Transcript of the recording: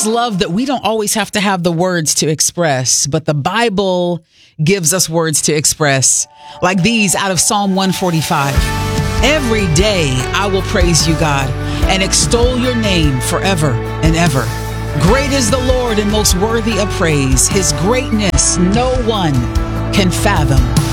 just love that we don't always have to have the words to express, but the Bible gives us words to express, like these out of Psalm 145. Every day I will praise you, God, and extol your name forever and ever. Great is the Lord and most worthy of praise. His greatness no one can fathom.